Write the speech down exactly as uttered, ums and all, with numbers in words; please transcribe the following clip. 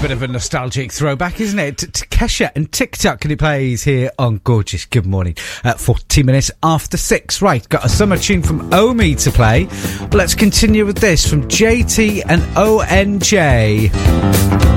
bit of a nostalgic throwback, isn't it? To Kesha and TikTok, and he plays here on Gorgeous Good Morning at forty minutes after six. Right, got a summer tune from Omi to play. But let's continue with this from J T and O N J.